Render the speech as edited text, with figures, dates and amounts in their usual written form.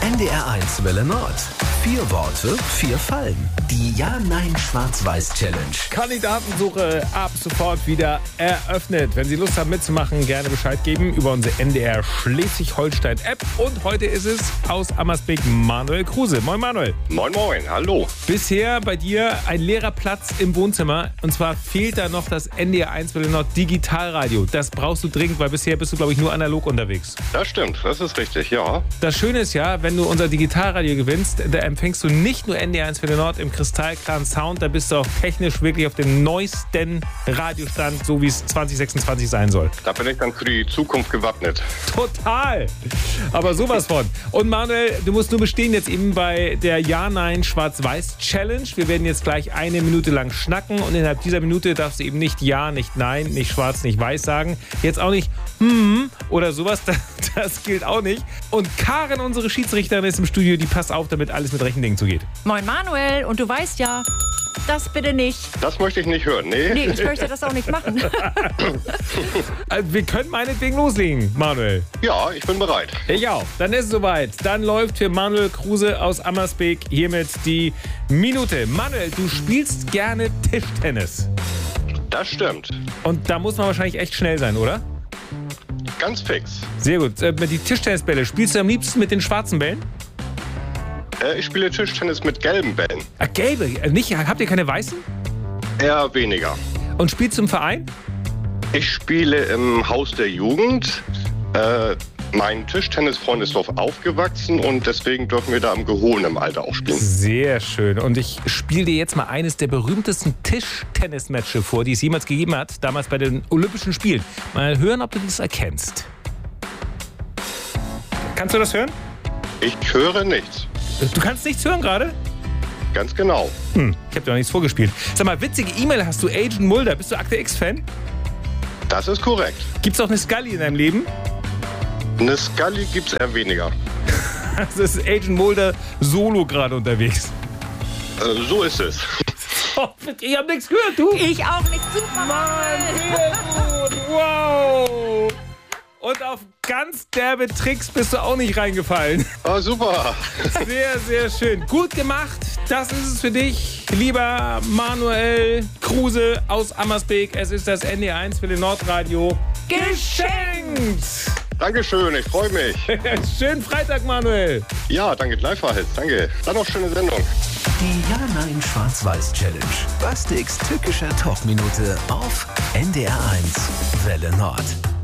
NDR1 Welle Nord. 4 Worte, 4 Fallen. Die Ja-Nein-Schwarz-Weiß-Challenge. Kandidatensuche ab sofort wieder eröffnet. Wenn Sie Lust haben mitzumachen, gerne Bescheid geben über unsere NDR Schleswig-Holstein-App. Und heute ist es aus Ammersbeek Manuel Kruse. Moin Manuel. Moin moin, hallo. Bisher bei dir ein leerer Platz im Wohnzimmer. Und zwar fehlt da noch das NDR1 Welle Nord Digitalradio. Das brauchst du dringend, weil bisher bist du, glaube ich, nur analog unterwegs. Das stimmt, das ist richtig, ja. Das Schöne ist ja, wenn du unser Digitalradio gewinnst, da empfängst du nicht nur NDR1 Welle Nord im kristallklaren Sound, da bist du auch technisch wirklich auf dem neuesten Radiostand, so wie es 2026 sein soll. Da bin ich dann für die Zukunft gewappnet. Total! Aber sowas von. Und Manuel, du musst nur bestehen jetzt eben bei der Ja-Nein-Schwarz-Weiß-Challenge. Wir werden jetzt gleich 1 Minute lang schnacken und innerhalb dieser Minute darfst du eben nicht Ja, nicht Nein, nicht Schwarz, nicht Weiß sagen. Jetzt auch nicht oder sowas, das gilt auch nicht. Und Karen, unsere Schiedsrichterin, ist im Studio, die passt auf, damit alles mit rechten Dingen zugeht. Moin Manuel, und du weißt ja, das bitte nicht. Das möchte ich nicht hören, nee. Nee, ich möchte das auch nicht machen. Wir können meinetwegen loslegen, Manuel. Ja, ich bin bereit. Ich auch. Dann ist es soweit. Dann läuft für Manuel Kruse aus Ammersbeek hiermit die Minute. Manuel, du spielst gerne Tischtennis. Das stimmt. Und da muss man wahrscheinlich echt schnell sein, oder? Ganz fix. Sehr gut. Die Tischtennisbälle, spielst du am liebsten mit den schwarzen Bällen? Ich spiele Tischtennis mit gelben Bällen. Gelbe? Nicht? Habt ihr keine weißen? Eher weniger. Und spielst du im Verein? Ich spiele im Haus der Jugend. Mein Tischtennisfreund ist dort aufgewachsen und deswegen dürfen wir da im gehobenen Alter auch spielen. Sehr schön. Und ich spiele dir jetzt mal eines der berühmtesten Tischtennis-Matches vor, die es jemals gegeben hat, damals bei den Olympischen Spielen. Mal hören, ob du das erkennst. Kannst du das hören? Ich höre nichts. Du kannst nichts hören gerade? Ganz genau. Ich habe dir noch nichts vorgespielt. Sag mal, witzige E-Mail hast du, Agent Mulder. Bist du Akte X-Fan? Das ist korrekt. Gibt's auch eine Scully in deinem Leben? Eine Scully gibt's eher weniger. Also ist Agent Mulder solo gerade unterwegs. So ist es. Oh, ich habe nichts gehört, du? Ich auch nicht. Super, Mann, Manuel. sehr gut. Wow. Und auf ganz derbe Tricks bist du auch nicht reingefallen. Ah, super. Sehr, sehr schön. Gut gemacht. Das ist es für dich, lieber Manuel Kruse aus Ammersbeek. Es ist das NDR1 Welle Nord Radio geschenkt. Dankeschön, ich freue mich. Schönen Freitag, Manuel. Ja, danke gleichfalls. Danke. Dann noch schöne Sendung. Die Ja-Nein-Schwarz-Weiß-Challenge. Bastiks tückischer Talkminute auf NDR1 Welle Nord.